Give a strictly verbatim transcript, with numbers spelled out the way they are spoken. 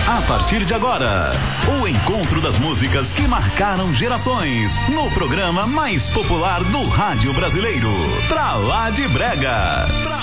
A partir de agora, o encontro das músicas que marcaram gerações no programa mais popular do rádio brasileiro. Pra lá de Brega. Pra